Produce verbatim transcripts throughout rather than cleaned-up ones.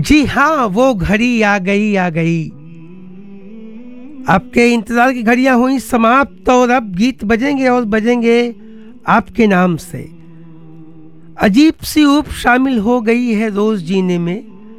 जी हाँ, वो घड़ी आ गई आ गई। आपके इंतजार की घड़ियां हुई समाप्त और अब गीत बजेंगे और बजेंगे आपके नाम से। अजीब सी ऊप शामिल हो गई है रोज जीने में,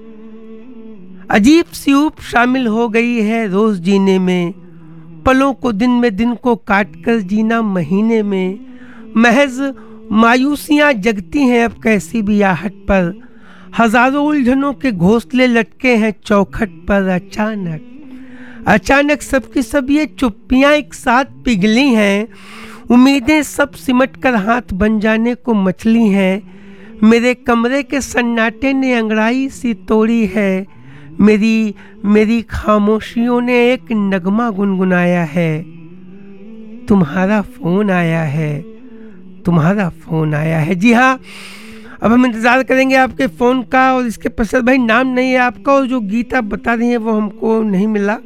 अजीब सी ऊप शामिल हो गई है रोज जीने में। पलों को दिन में, दिन को काट कर जीना महीने में। महज मायूसियां जगती हैं अब कैसी भी आहट पर। हजारों उलझनों के घोंसले लटके हैं चौखट पर। अचानक अचानक सबकी सब ये चुप्पियां एक साथ पिघली हैं। उम्मीदें सब सिमट कर हाथ बन जाने को मचली हैं। मेरे कमरे के सन्नाटे ने अंगड़ाई सी तोड़ी है। मेरी मेरी खामोशियों ने एक नगमा गुनगुनाया है। तुम्हारा फोन आया है, तुम्हारा फोन आया है। जी हाँ, अब हम इंतज़ार करेंगे आपके फ़ोन का। और इसके पश्चात भाई नाम नहीं है आपका और जो गीत आप बता रही हैं वो हमको नहीं मिला।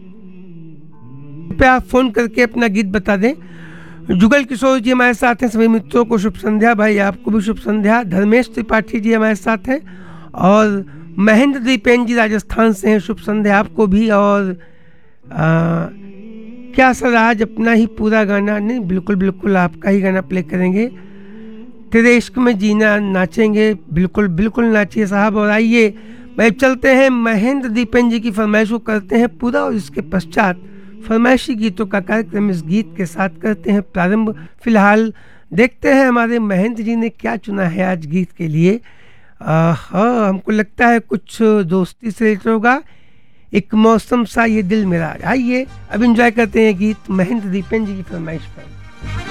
पे आप फ़ोन करके अपना गीत बता दें। जुगल किशोर जी हमारे साथ हैं। सभी मित्रों को शुभ संध्या। भाई आपको भी शुभ संध्या। धर्मेश त्रिपाठी जी हमारे साथ हैं और महेंद्र दीपेन जी राजस्थान से हैं। शुभ संध्या आपको भी। और आ, क्या सर आज अपना ही पूरा गाना? नहीं, बिल्कुल बिल्कुल आपका ही गाना प्ले करेंगे। तेरे इश्क में जीना नाचेंगे। बिल्कुल बिल्कुल नाचिए साहब। और आइए भाई चलते हैं, महेंद्र दीपेन जी की फरमाइश को करते हैं पूरा और इसके पश्चात फरमाइशी गीतों का कार्यक्रम इस गीत के साथ करते हैं प्रारंभ। फिलहाल देखते हैं हमारे महेंद्र जी ने क्या चुना है आज गीत के लिए। हाँ, हमको लगता है कुछ दोस्ती से रिलेटेड होगा। एक मौसम सा ये दिल मेरा। आइए अब एंजॉय करते हैं गीत महेंद्र दीपेन जी की फरमाइश पर।